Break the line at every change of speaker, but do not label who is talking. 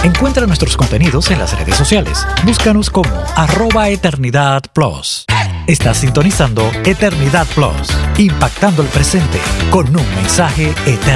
Encuentra nuestros contenidos en las redes sociales. Búscanos como @EternidadPlus. Estás sintonizando Eternidad Plus, impactando el presente con un mensaje eterno.